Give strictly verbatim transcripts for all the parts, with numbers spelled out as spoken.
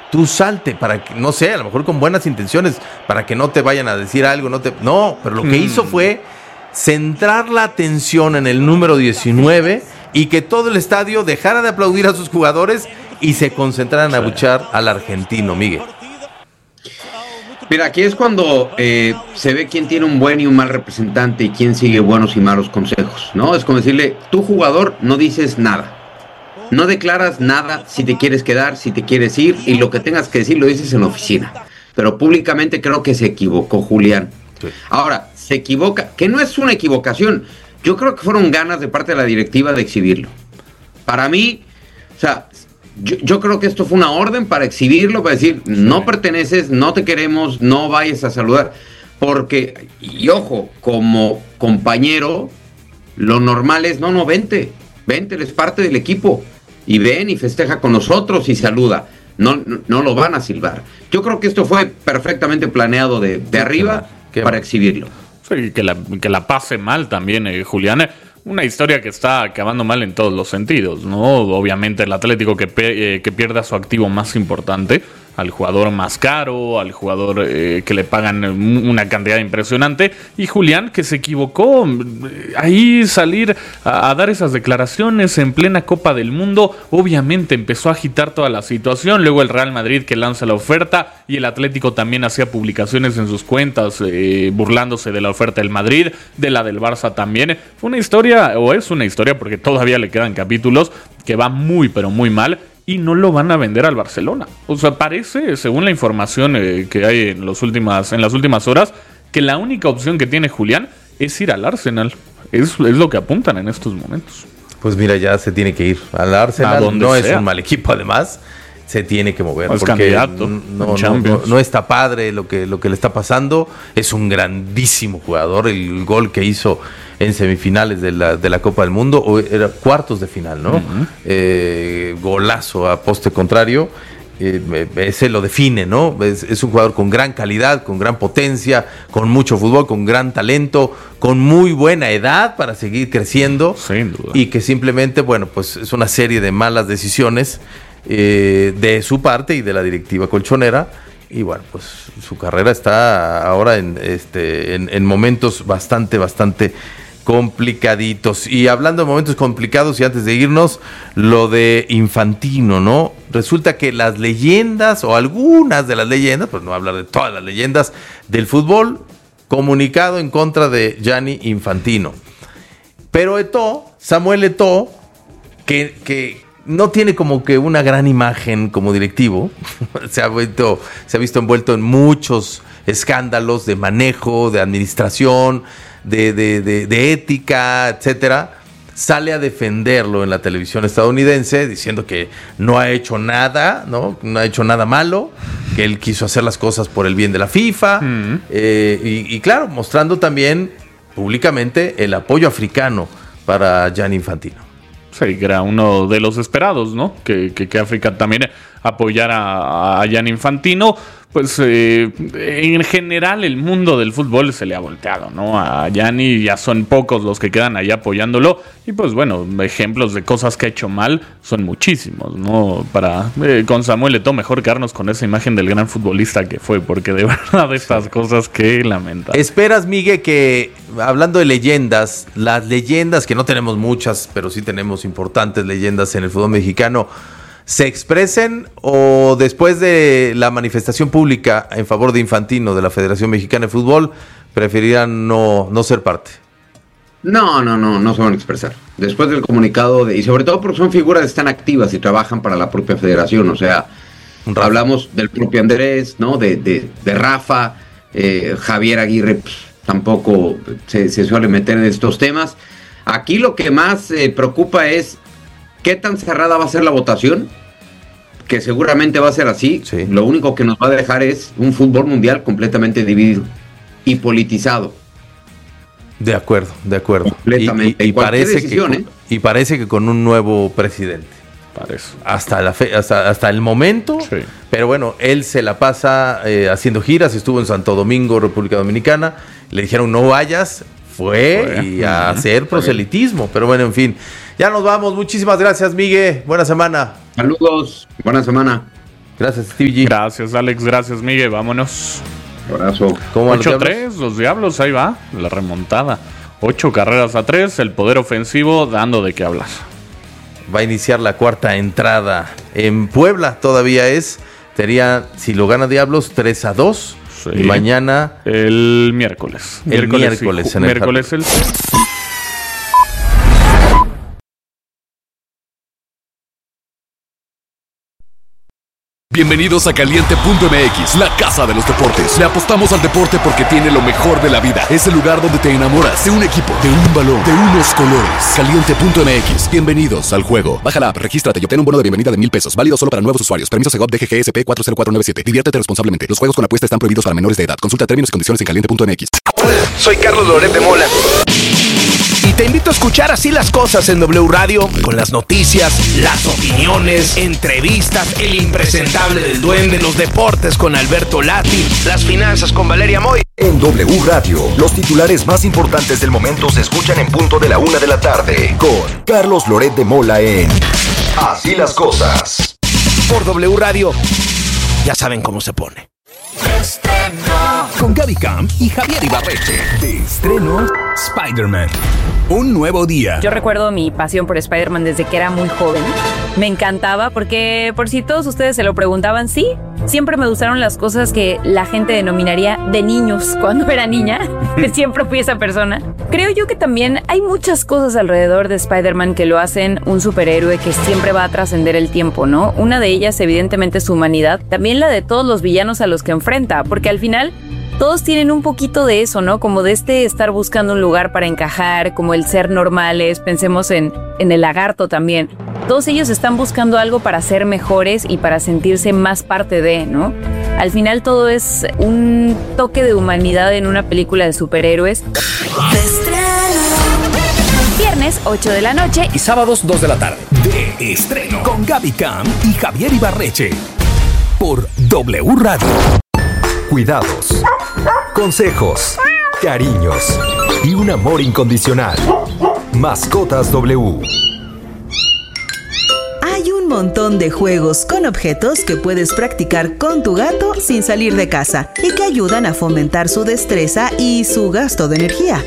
tú salte para que, no sé, a lo mejor con buenas intenciones, para que no te vayan a decir algo, no te, no, pero lo que mm. hizo fue centrar la atención en el número diecinueve y que todo el estadio dejara de aplaudir a sus jugadores y se concentraran a abuchar al argentino, Miguel. Mira, aquí es cuando eh, se ve quién tiene un buen y un mal representante y quién sigue buenos y malos consejos, ¿no? Es como decirle, tú jugador no dices nada, no declaras nada si te quieres quedar, si te quieres ir, y lo que tengas que decir lo dices en la oficina. Pero públicamente creo que se equivocó Julián. Sí. Ahora, se equivoca, que no es una equivocación, yo creo que fueron ganas de parte de la directiva de exhibirlo. Para mí, o sea... Yo, yo creo que esto fue una orden para exhibirlo, para decir, no perteneces, no te queremos, no vayas a saludar. Porque, y ojo, como compañero, lo normal es, no, no, vente, vente, eres parte del equipo. Y ven y festeja con nosotros y saluda. No, no, no lo van a silbar. Yo creo que esto fue perfectamente planeado de, de arriba qué para exhibirlo. Sí, que la, que la pase mal también, eh, Julián. Una historia que está acabando mal en todos los sentidos, ¿no? Obviamente el Atlético que, pe- eh, que pierda su activo más importante, al jugador más caro, al jugador eh, que le pagan una cantidad impresionante, y Julián que se equivocó, ahí salir a, a dar esas declaraciones en plena Copa del Mundo, obviamente empezó a agitar toda la situación, luego el Real Madrid que lanza la oferta, y el Atlético también hacía publicaciones en sus cuentas eh, burlándose de la oferta del Madrid, de la del Barça también. Fue una historia, o es una historia porque todavía le quedan capítulos, que va muy pero muy mal, y no lo van a vender al Barcelona. O sea, parece, según la información eh, que hay en, los últimas, en las últimas horas, que la única opción que tiene Julián es ir al Arsenal. Es, es lo que apuntan en estos momentos. Pues mira, ya se tiene que ir al Arsenal. No sea. Es un mal equipo, además. Se tiene que mover. Es porque candidato. No, no, no, no está padre lo que, lo que le está pasando. Es un grandísimo jugador. El gol que hizo en semifinales de la, de la Copa del Mundo, o era cuartos de final, ¿no? Uh-huh. Eh, golazo a poste contrario. Eh, ese lo define, ¿no? Es, es un jugador con gran calidad, con gran potencia, con mucho fútbol, con gran talento, con muy buena edad para seguir creciendo. Sin duda. Y que simplemente, bueno, pues es una serie de malas decisiones eh, de su parte y de la directiva colchonera. Y bueno, pues su carrera está ahora en, este, en, en momentos bastante, bastante complicaditos. Y hablando de momentos complicados, y antes de irnos, lo de Infantino, ¿no? Resulta que las leyendas, o algunas de las leyendas, pues no voy a hablar de todas las leyendas del fútbol, comunicado en contra de Gianni Infantino. Pero Eto'o, Samuel Eto'o, que, que no tiene como que una gran imagen como directivo, se ha vuelto, se ha visto envuelto en muchos escándalos de manejo, de administración, de, de, de, de ética, etcétera, sale a defenderlo en la televisión estadounidense diciendo que no ha hecho nada, ¿no? No ha hecho nada malo, que él quiso hacer las cosas por el bien de la FIFA, mm. eh, y, y claro, mostrando también públicamente el apoyo africano para Gianni Infantino. Sí, que era uno de los esperados, ¿no? Que, que, que África también apoyara a, a Gianni Infantino. Pues eh, en general el mundo del fútbol se le ha volteado, ¿no? A Gianni ya son pocos los que quedan ahí apoyándolo. Y pues bueno, ejemplos de cosas que ha hecho mal son muchísimos, ¿no? Para eh, con Samuel Eto'o mejor quedarnos con esa imagen del gran futbolista que fue, porque de verdad estas sí. cosas que lamentar. ¿Esperas, Miguel, que hablando de leyendas, las leyendas, que no tenemos muchas, pero sí tenemos importantes leyendas en el fútbol mexicano, se expresen, o después de la manifestación pública en favor de Infantino de la Federación Mexicana de Fútbol preferirían no, no ser parte? No, no, no, no se van a expresar. Después del comunicado, de, y sobre todo porque son figuras que están activas y trabajan para la propia federación, o sea, hablamos del propio Andrés, ¿no? De, de, de Rafa, eh, Javier Aguirre pues, tampoco se, se suele meter en estos temas. Aquí lo que más eh, preocupa es qué tan cerrada va a ser la votación, que seguramente va a ser así. Sí. Lo único que nos va a dejar es un fútbol mundial completamente dividido y politizado. De acuerdo, de acuerdo. Completamente. Y, y, y, parece decisión, que, ¿eh? y parece que con un nuevo presidente. Parece. Hasta, la fe, hasta, hasta el momento. Sí. Pero bueno, él se la pasa eh, haciendo giras. Estuvo en Santo Domingo, República Dominicana. Le dijeron no vayas. Fue, fue. y a uh-huh. hacer proselitismo. Fue. Pero bueno, en fin. Ya nos vamos. Muchísimas gracias, Miguel. Buena semana. Saludos. Buena semana. Gracias, Stevie G. Gracias, Alex. Gracias, Miguel. Vámonos. Abrazo. ocho tres, los Diablos, ahí va, la remontada. Ocho carreras a tres, el poder ofensivo dando de qué hablar. Va a iniciar la cuarta entrada en Puebla, todavía es. Sería, si lo gana Diablos, tres a dos. Sí. Y mañana... El miércoles. El miércoles. miércoles, en el miércoles el... Bienvenidos a Caliente punto M X, la casa de los deportes. Le apostamos al deporte porque tiene lo mejor de la vida. Es el lugar donde te enamoras de un equipo, de un balón, de unos colores. Caliente punto M X, bienvenidos al juego. Baja la app, regístrate y obtén un bono de bienvenida de mil pesos. Válido solo para nuevos usuarios. Permiso Segov D G G S P cuatro cero cuatro nueve siete. Diviértete responsablemente. Los juegos con apuesta están prohibidos para menores de edad. Consulta términos y condiciones en caliente punto M X. Hola, soy Carlos Loret de Mola. Y te invito a escuchar Así las Cosas en W Radio, con las noticias, las opiniones, entrevistas, el impresentable del Duende, los deportes con Alberto Lati, las finanzas con Valeria Moy. En W Radio, los titulares más importantes del momento se escuchan en punto de la una de la tarde, con Carlos Loret de Mola en Así las Cosas. Por W Radio, ya saben cómo se pone. Estreno. Con Gaby Camp y Javier Ibarreche. De estreno, Spider-Man. Un nuevo día. Yo recuerdo mi pasión por Spider-Man desde que era muy joven. Me encantaba porque, por si todos ustedes se lo preguntaban, sí, siempre me gustaron las cosas que la gente denominaría de niños cuando era niña. Siempre fui esa persona. Creo yo que también hay muchas cosas alrededor de Spider-Man que lo hacen un superhéroe que siempre va a trascender el tiempo, ¿no? Una de ellas, evidentemente, es su humanidad. También la de todos los villanos a los que enfrenta, porque al final todos tienen un poquito de eso, ¿no? Como de este estar buscando un lugar para encajar, como el ser normales. Pensemos en, en el lagarto también. Todos ellos están buscando algo para ser mejores y para sentirse más parte de, ¿no? Al final todo es un toque de humanidad en una película de superhéroes. Viernes, ocho de la noche. Y sábados, dos de la tarde. De estreno. Con Gaby Camp y Javier Ibarreche. Por W Radio. Cuidados, consejos, cariños y un amor incondicional. Mascotas W. Hay un montón de juegos con objetos que puedes practicar con tu gato sin salir de casa y que ayudan a fomentar su destreza y su gasto de energía.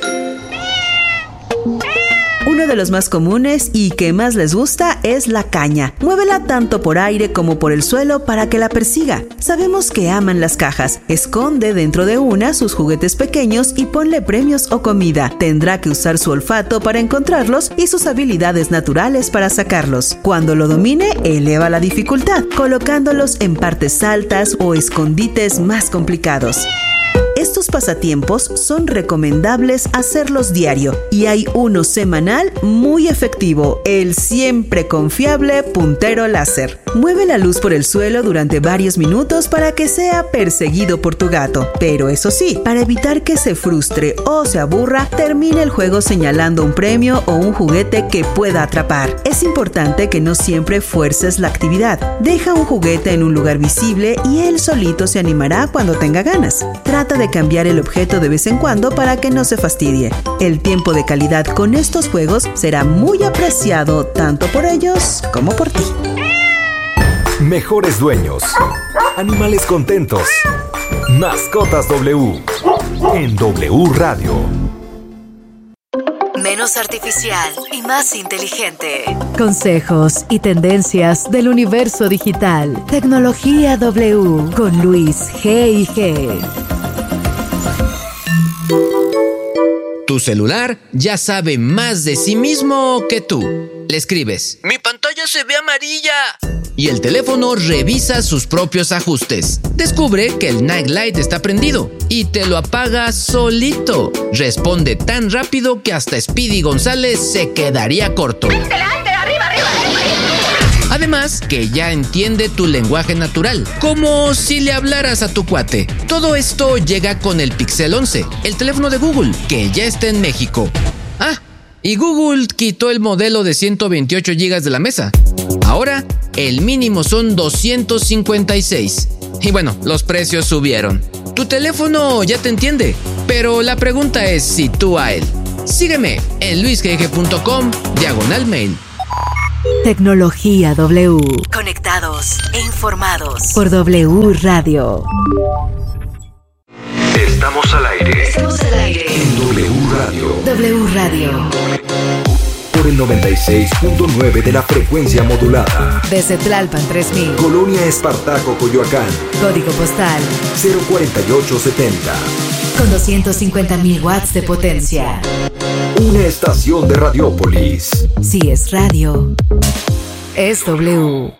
Uno de los más comunes y que más les gusta es la caña. Muévela tanto por aire como por el suelo para que la persiga. Sabemos que aman las cajas. Esconde dentro de una sus juguetes pequeños y ponle premios o comida. Tendrá que usar su olfato para encontrarlos y sus habilidades naturales para sacarlos. Cuando lo domine, eleva la dificultad, colocándolos en partes altas o escondites más complicados. Estos pasatiempos son recomendables hacerlos diario y hay uno semanal muy efectivo, el siempre confiable puntero láser. Mueve la luz por el suelo durante varios minutos para que sea perseguido por tu gato, pero eso sí, para evitar que se frustre o se aburra, termina el juego señalando un premio o un juguete que pueda atrapar. Es importante que no siempre fuerces la actividad. Deja un juguete en un lugar visible y él solito se animará cuando tenga ganas. Trata de cambiar el objeto de vez en cuando para que no se fastidie. El tiempo de calidad con estos juegos será muy apreciado tanto por ellos como por ti. Mejores dueños. Animales contentos. Mascotas W. En W Radio. Menos artificial y más inteligente. Consejos y tendencias del universo digital. Tecnología W con Luis G y G. Tu celular ya sabe más de sí mismo que tú. Le escribes: "Mi pantalla se ve amarilla", y el teléfono revisa sus propios ajustes. Descubre que el night light está prendido y te lo apaga solito. Responde tan rápido que hasta Speedy González se quedaría corto. Además, que ya entiende tu lenguaje natural, como si le hablaras a tu cuate. Todo esto llega con el Pixel once, el teléfono de Google, que ya está en México. Ah, y Google quitó el modelo de ciento veintiocho gigas de la mesa. Ahora, el mínimo son doscientos cincuenta y seis. Y bueno, los precios subieron. Tu teléfono ya te entiende, pero la pregunta es si tú a él. Sígueme en luisgg punto com, diagonal mail. Tecnología W. Conectados e informados. Por W Radio. Estamos al aire. Estamos al aire. En W Radio. W Radio. Por el noventa y seis punto nueve de la frecuencia modulada. Desde Tlalpan tres mil. Colonia Espartaco, Coyoacán. Código postal cero cuarenta y ocho setenta. con doscientos cincuenta mil watts de potencia. Una estación de Radiópolis. Si es radio, es W.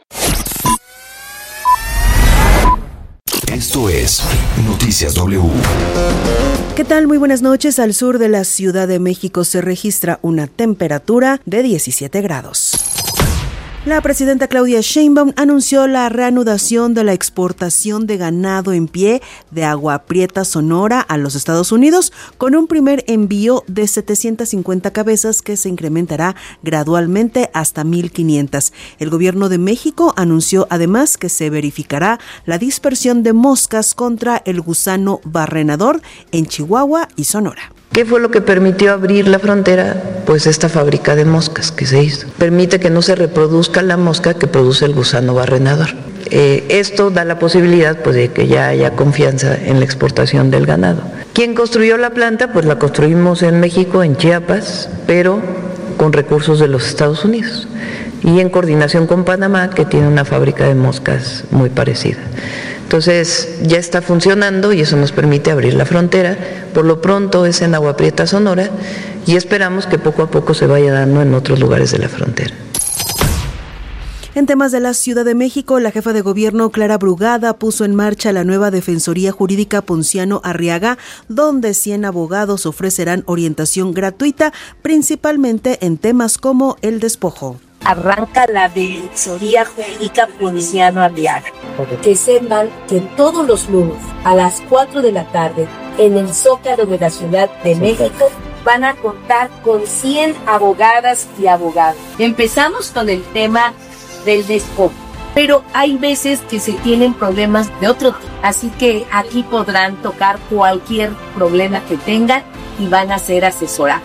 Esto es Noticias W. ¿Qué tal? Muy buenas noches. Al sur de la Ciudad de México se registra una temperatura de diecisiete grados. La presidenta Claudia Sheinbaum anunció la reanudación de la exportación de ganado en pie de Agua Prieta, Sonora, a los Estados Unidos, con un primer envío de setecientas cincuenta cabezas que se incrementará gradualmente hasta mil quinientas. El gobierno de México anunció además que se verificará la dispersión de moscas contra el gusano barrenador en Chihuahua y Sonora. ¿Qué fue lo que permitió abrir la frontera? Pues esta fábrica de moscas que se hizo. Permite que no se reproduzca la mosca que produce el gusano barrenador. Eh, esto da la posibilidad pues, de que ya haya confianza en la exportación del ganado. ¿Quién construyó la planta? Pues la construimos en México, en Chiapas, pero con recursos de los Estados Unidos. Y en coordinación con Panamá, que tiene una fábrica de moscas muy parecida. Entonces ya está funcionando y eso nos permite abrir la frontera. Por lo pronto es en Agua Prieta, Sonora, y esperamos que poco a poco se vaya dando en otros lugares de la frontera. En temas de la Ciudad de México, la jefa de gobierno Clara Brugada puso en marcha la nueva Defensoría Jurídica Ponciano Arriaga, donde cien abogados ofrecerán orientación gratuita, principalmente en temas como el despojo. Arranca la Defensoría Jurídica Ponciano Arriaga. Que sepan que todos los lunes a las cuatro de la tarde en el Zócalo de la Ciudad de México van a contar con cien abogadas y abogados. Empezamos con el tema del despojo, pero hay veces que se tienen problemas de otro tipo, así que aquí podrán tocar cualquier problema que tengan y van a ser asesorados.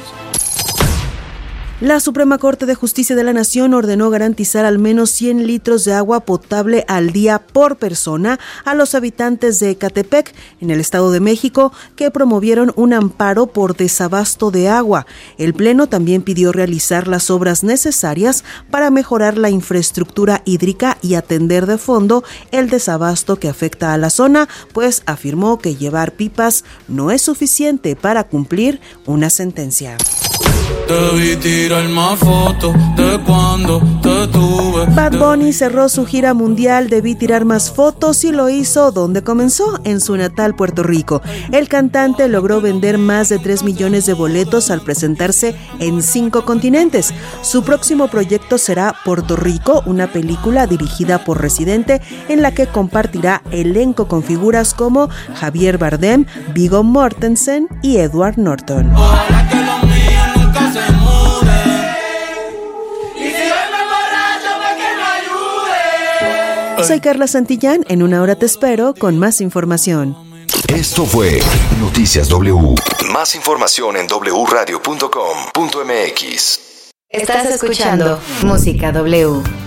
La Suprema Corte de Justicia de la Nación ordenó garantizar al menos cien litros de agua potable al día por persona a los habitantes de Ecatepec, en el Estado de México, que promovieron un amparo por desabasto de agua. El Pleno también pidió realizar las obras necesarias para mejorar la infraestructura hídrica y atender de fondo el desabasto que afecta a la zona, pues afirmó que llevar pipas no es suficiente para cumplir una sentencia. Debí tirar más fotos de cuando te tuve. Bad Bunny cerró su gira mundial Debí tirar más fotos y lo hizo donde comenzó, en su natal Puerto Rico. El cantante logró vender más de tres millones de boletos al presentarse en cinco continentes. Su próximo proyecto será Puerto Rico, una película dirigida por Residente en la que compartirá elenco con figuras como Javier Bardem, Viggo Mortensen y Edward Norton. Ojalá que los míos nunca se muden. Y si hoy me emborracho, pues que me ayude. Soy Carla Santillán, en una hora te espero con más información. Esto fue Noticias W. Más información en doble u radio punto com punto m x. Estás escuchando Música W.